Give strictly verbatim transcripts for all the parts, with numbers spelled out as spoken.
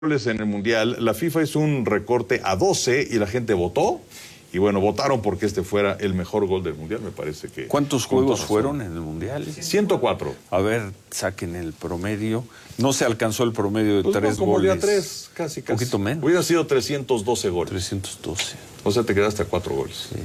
goles en el Mundial, la FIFA hizo un recorte a doce y la gente votó. Y bueno, votaron porque este fuera el mejor gol del Mundial, me parece que... ¿Cuántos juegos fueron en el Mundial? ciento cuatro. A ver, saquen el promedio. No se alcanzó el promedio de pues tres no, como goles. ya tres, casi, casi. Un poquito menos. Hubiera sido trescientos doce goles. trescientos doce. O sea, te quedaste a cuatro goles. Sí.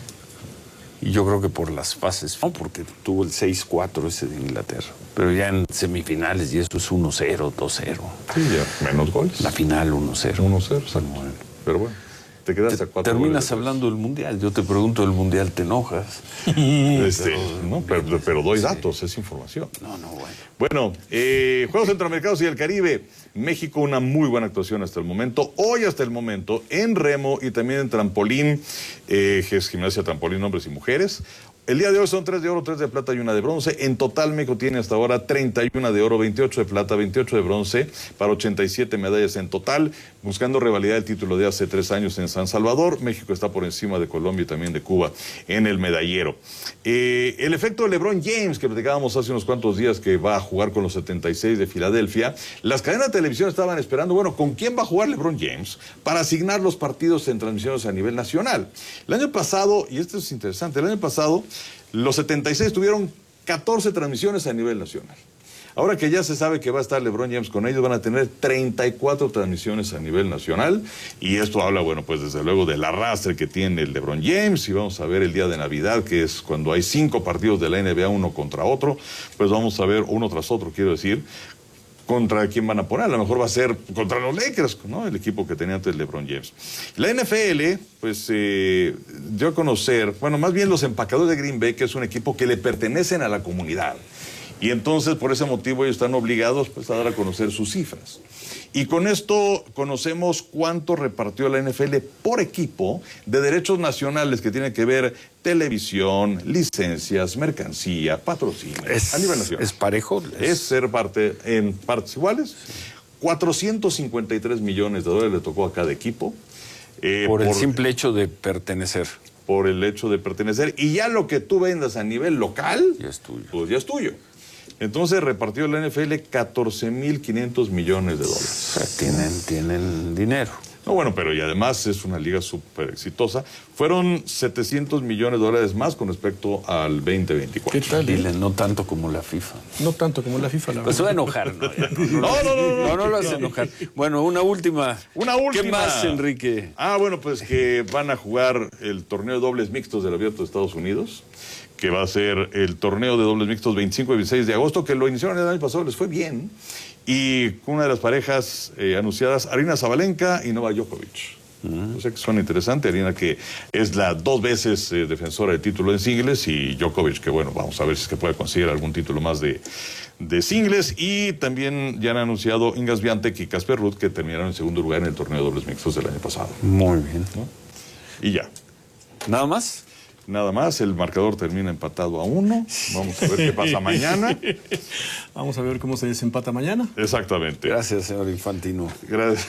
Y yo creo que por las fases, no, porque tuvo el seis cuatro ese de Inglaterra. Pero ya en semifinales y esto es uno cero, dos cero. Sí, ya, menos goles. La final uno cero. uno cero, exacto. Bueno, pero bueno. Te quedaste a cuatro Terminas goles. hablando del Mundial. Yo te pregunto del Mundial, ¿te enojas? Este, pero, no, pero, pero doy sí. datos, es información. No, no, bueno. Bueno, eh, Juegos Centroamericanos y el Caribe. México, una muy buena actuación hasta el momento. Hoy hasta el momento, en remo y también en trampolín, eh, es gimnasia, trampolín, hombres y mujeres. El día de hoy son tres de oro, tres de plata y una de bronce. En total, México tiene hasta ahora treinta y uno de oro, veintiocho de plata, veintiocho de bronce, para ochenta y siete medallas en total, buscando revalidar el título de hace tres años en San Salvador. México está por encima de Colombia y también de Cuba en el medallero. Eh, el efecto de LeBron James, que platicábamos hace unos cuantos días, que va a jugar con los setenta y seis de Filadelfia. Las cadenas de televisión estaban esperando, bueno, ¿con quién va a jugar LeBron James? Para asignar los partidos en transmisiones a nivel nacional. El año pasado, y esto es interesante, el año pasado los setenta y seis tuvieron catorce transmisiones a nivel nacional. Ahora que ya se sabe que va a estar LeBron James con ellos, van a tener treinta y cuatro transmisiones a nivel nacional. Y esto habla, bueno, pues desde luego del arrastre que tiene el LeBron James. Y vamos a ver el día de Navidad, que es cuando hay cinco partidos de la N B A, uno contra otro. Pues vamos a ver uno tras otro, quiero decir, contra quién van a poner. A lo mejor va a ser contra los Lakers, ¿no? El equipo que tenía antes LeBron James. La N F L, pues, eh, dio a conocer, bueno, más bien los empacadores de Green Bay, que es un equipo que le pertenecen a la comunidad. Y entonces, por ese motivo, ellos están obligados, pues, a dar a conocer sus cifras. Y con esto conocemos cuánto repartió la N F L por equipo de derechos nacionales que tienen que ver televisión, licencias, mercancía, patrocinio, Es, a nivel nacional. ¿Es parejo? Es, es ser parte en partes iguales. Sí. cuatrocientos cincuenta y tres millones de dólares le tocó a cada equipo. Eh, por el por, simple hecho de pertenecer. Por el hecho de pertenecer. Y ya lo que tú vendas a nivel local, ya es tuyo. Pues ya es tuyo. Entonces repartió la N F L catorce mil quinientos millones de dólares. O sea, tienen, tienen dinero. No, bueno, pero y además es una liga súper exitosa. Fueron setecientos millones de dólares más con respecto al veinte veinticuatro. ¿Qué tal? Dile, no tanto como la FIFA. No tanto como la FIFA, la verdad. Pues se va a enojar, ¿no? Ya, no, no, no, no, no, no, no lo hace enojar. Bueno, una última. Una última. ¿Qué más, Enrique? Ah, bueno, pues que van a jugar el torneo de dobles mixtos del Abierto de Estados Unidos, que va a ser el torneo de dobles mixtos veinticinco y veintiséis de agosto, que lo iniciaron el año pasado, les fue bien. Y una de las parejas eh, anunciadas, Aryna Sabalenka y Novak Djokovic. Uh-huh. O sea que suena interesante. Aryna, que es la dos veces eh, defensora del título en singles, y Djokovic, que bueno, vamos a ver si es que puede conseguir algún título más de, de singles. Y también ya han anunciado Iga Swiatek y Casper Ruud, que terminaron en segundo lugar en el torneo de dobles mixtos del año pasado. Muy bien. ¿No? Y ya. ¿Nada más? Nada más, el marcador termina empatado a uno. Vamos a ver qué pasa mañana. Vamos a ver cómo se desempata mañana. Exactamente. Gracias, señor Infantino. Gracias.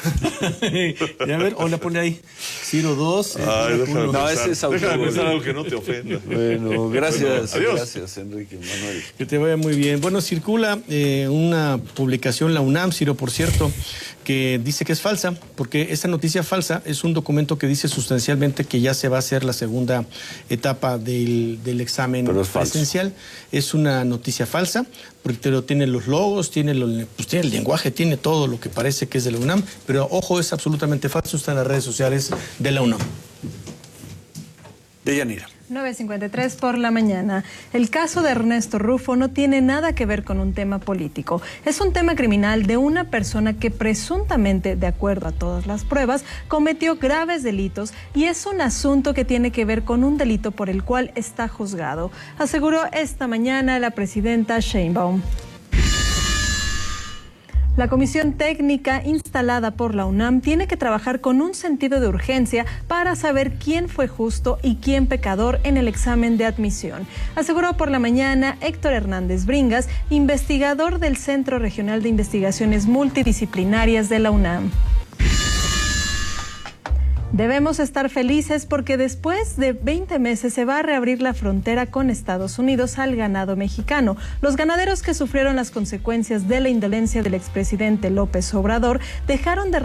Y a ver, o le pone ahí Ciro dos. Ay, déjame no, ese es déjame pensar algo que no te ofenda. Bueno, gracias. Bueno, adiós. Gracias, Enrique Manuel. Que te vaya muy bien. Bueno, circula eh, una publicación, la UNAM, Ciro, por cierto, que dice que es falsa, porque esa noticia falsa es un documento que dice sustancialmente que ya se va a hacer la segunda etapa del, del examen es presencial. Es una noticia falsa, porque lo tiene los logos, tiene, los, pues tiene el lenguaje, tiene todo lo que parece que es de la UNAM, pero ojo, es absolutamente falso, está en las redes sociales de la UNAM. Deyanira. nueve cincuenta y tres por la mañana. El caso de Ernesto Rufo no tiene nada que ver con un tema político. Es un tema criminal de una persona que presuntamente, de acuerdo a todas las pruebas, cometió graves delitos, y es un asunto que tiene que ver con un delito por el cual está juzgado, aseguró esta mañana la presidenta Sheinbaum. La comisión técnica instalada por la UNAM tiene que trabajar con un sentido de urgencia para saber quién fue justo y quién pecador en el examen de admisión, aseguró por la mañana Héctor Hernández Bringas, investigador del Centro Regional de Investigaciones Multidisciplinarias de la UNAM. Debemos estar felices porque después de veinte meses se va a reabrir la frontera con Estados Unidos al ganado mexicano. Los ganaderos que sufrieron las consecuencias de la indolencia del expresidente López Obrador dejaron de